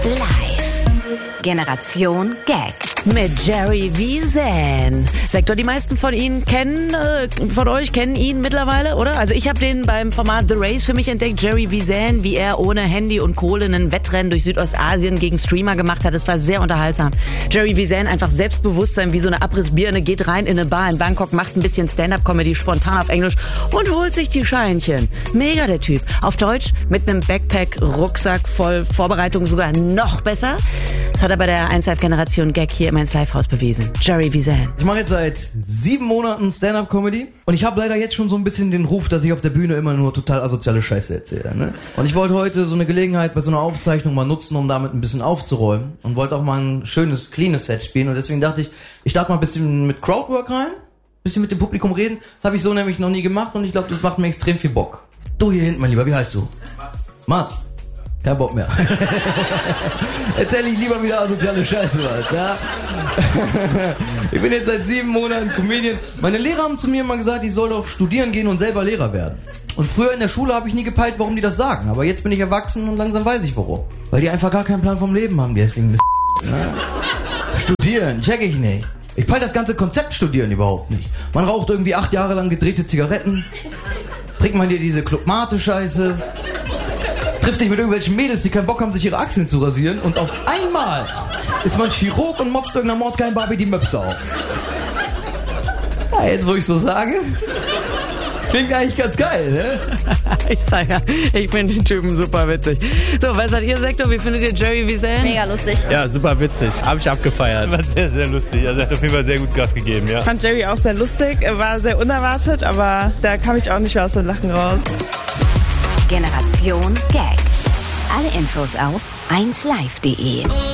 Live. Generation Gag. Mit Jerry Wiesen. Sektor, die meisten von euch kennen ihn mittlerweile, oder? Also ich habe den beim Format The Race für mich entdeckt, Jerry Wiesen, wie er ohne Handy und Kohle ein Wettrennen durch Südostasien gegen Streamer gemacht hat. Das war sehr unterhaltsam. Jerry Wiesen, einfach Selbstbewusstsein wie so eine Abrissbirne, geht rein in eine Bar in Bangkok, macht ein bisschen Stand-Up-Comedy spontan auf Englisch und holt sich die Scheinchen. Mega der Typ. Auf Deutsch mit einem Backpack, Rucksack voll Vorbereitung sogar noch besser. Das hat er bei der 1Live-Generation Gag hier im 1Live-Haus bewiesen. Jerry Wiesen. Ich mache jetzt seit 7 Monaten Stand-Up-Comedy und ich habe leider jetzt schon so ein bisschen den Ruf, dass ich auf der Bühne immer nur total asoziale Scheiße erzähle. Ne? Und ich wollte heute so eine Gelegenheit bei so einer Aufzeichnung mal nutzen, um damit ein bisschen aufzuräumen und wollte auch mal ein schönes, cleanes Set spielen und deswegen dachte ich starte mal ein bisschen mit Crowdwork rein, ein bisschen mit dem Publikum reden. Das habe ich so nämlich noch nie gemacht und ich glaube, das macht mir extrem viel Bock. Du hier hinten, mein Lieber, wie heißt du? Mats. Kein Bock mehr. Erzähl ich lieber wieder asoziale Scheiße was, ja? Ich bin jetzt seit 7 Monaten Comedian. Meine Lehrer haben zu mir immer gesagt, ich soll doch studieren gehen und selber Lehrer werden. Und früher in der Schule habe ich nie gepeilt, warum die das sagen. Aber jetzt bin ich erwachsen und langsam weiß ich warum. Weil die einfach gar keinen Plan vom Leben haben, die hässlichen ja? Studieren, check ich nicht. Ich peil das ganze Konzept Studieren überhaupt nicht. Man raucht irgendwie 8 Jahre lang gedrehte Zigaretten. Trinkt man dir diese Club-Mate-Scheiße. Trifft sich mit irgendwelchen Mädels, die keinen Bock haben, sich ihre Achseln zu rasieren und auf einmal ist man Chirurg und motzt irgendeiner mordsgeilen Barbie die Möpse auf. Ja, jetzt wo ich so sage, klingt eigentlich ganz geil, ne? Ich sag ja, ich finde den Typen super witzig. So, was sagt ihr, Sektor? Wie findet ihr Jerry Wiesen? Mega lustig. Ja, super witzig. Hab ich abgefeiert. War sehr, sehr lustig. Also er hat auf jeden Fall sehr gut Gas gegeben, ja. Ich fand Jerry auch sehr lustig. Er war sehr unerwartet, aber da kam ich auch nicht mehr aus dem Lachen raus. Generation Gag. Alle Infos auf 1Live.de.